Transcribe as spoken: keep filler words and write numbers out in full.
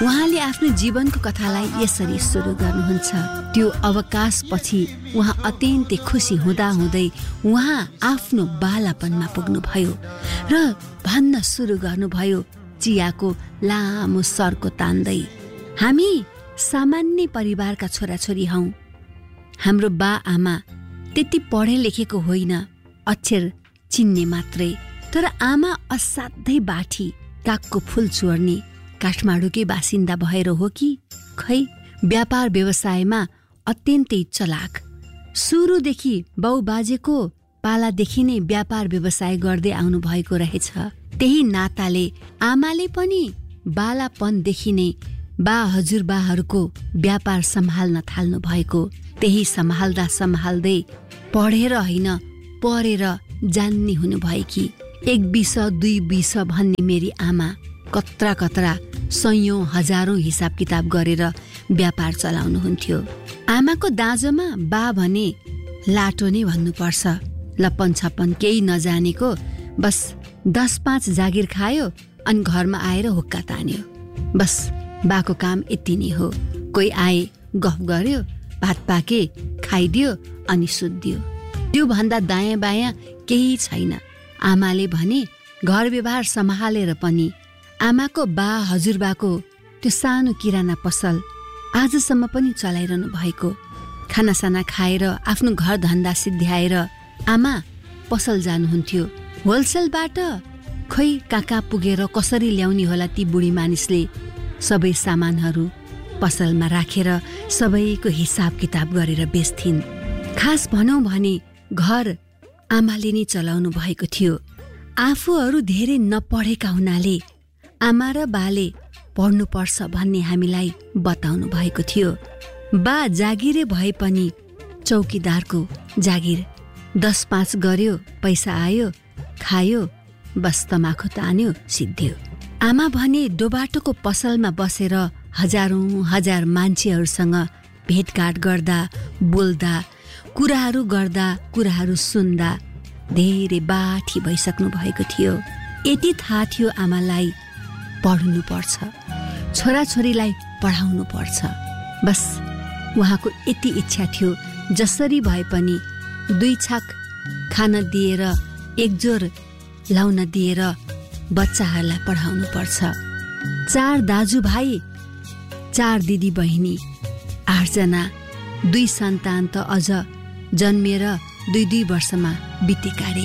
उहाँले आफ्नो जीवनको कथालाई यसरी सुरु गर्नुहुन्छ। त्यो अवकाशपछि उहाँ अत्यन्तै खुसी हुँदा हुँदै उहाँ आफ्नो बालापनमा पुग्नुभयो र भन्न सुरु गर्नुभयो चियाको लामो सर्को तान्दै, हामी सामान्य परिवारका छोराछोरी हौं। हाम्रो बा आमा त्यति पढे लेखेको होइन, अक्षर चिन्ने मात्रै। तर आमा असाध्यै बाठी, कागको फूल चोर्ने काठमाडौँकै बासिन्दा भएर हो कि खै व्यापार व्यवसायमा अत्यन्तै चलाक। सुरुदेखि बाउबाजेको पालादेखि नै व्यापार व्यवसाय गर्दै आउनु भएको रहेछ। त्यही नाताले आमाले पनि बालापनदेखि नै बा हजुरबाहरूको व्यापार सम्हाल्न थाल्नु भएको। त्यही सम्हाल्दा सम्हाल्दै पढेर होइन पढेर जान्ने हुनुभएकी। एक बिस दुई बिस भन्ने मेरी आमा कत्रा कत्रा सयौं हजारौं हिसाब किताब गरेर व्यापार चलाउनुहुन्थ्यो। आमाको दाँजोमा बा भने लाटो नै भन्नुपर्छ। लपन छप्पन केही नजानेको, बस दस पाँच जागिर खायो अनि घरमा आएर हुक्का तान्यो। बस बाको काम यति नै हो। कोही आए गफ गर्यो, भात पाके खाइदियो अनि सुत्दियो। त्यो भन्दा दायाँ बायाँ केही छैन। आमाले भने घर व्यवहार सम्हालेर पनि आमाको बा हजुरबाको त्यो सानो किराना पसल आजसम्म पनि चलाइरहनु भएको। खानासाना खाएर आफ्नो घर धन्दा सिद्ध्याएर आमा पसल जानुहुन्थ्यो। होलसेलबाट खै कहाँ कहाँ पुगेर कसरी ल्याउने होला ती बुढी मानिसले सबै सामानहरू पसलमा राखेर सबैको हिसाब किताब गरेर बेच्थिन्। खास भनौँ भने घर आमाले नै चलाउनु भएको थियो। आफूहरू धेरै नपढेका हुनाले आमा र बाले पढ्नुपर्छ भन्ने हामीलाई बताउनु भएको थियो। बा जागिरे भए पनि चौकीदारको जागिर। दस पाँच गर्यो, पैसा आयो, खायो, बस तमाखु तान्यो, सिद्धियो। आमा भने दोबाटोको पसलमा बसेर हजारौं हजार मान्छेहरूसँग भेटघाट गर्दा, बोल्दा, कुराहरू गर्दा, कुराहरू सुन्दा धेरै बाठी भइसक्नु भएको थियो। यति थाहा थियो आमालाई पढ्नु पर्छ, छोराछोरीलाई पढाउनु पर्छ। बस उहाँको यति इच्छा थियो, जसरी भए पनि दुई छाक खान दिएर, एक जोर लाउन दिएर बच्चाहरूलाई पढाउनु पर्छ। चार दाजुभाइ, चार दिदी बहिनी, आठजना, दुई सन्तान त अझ जन्मिएर दुई दुई वर्षमा बितेका रे।